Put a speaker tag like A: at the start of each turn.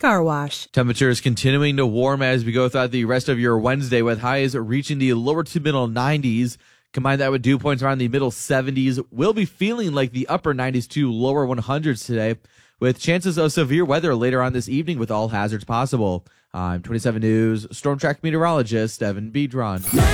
A: Car Wash.
B: Temperatures continuing to warm as we go throughout the rest of your Wednesday, with highs reaching the lower to middle 90s. Combine that with dew points around the middle 70s. We'll be feeling like the upper 90s to lower 100s today, with chances of severe weather later on this evening with all hazards possible. I'm 27 News Storm Track meteorologist Evan Bedron.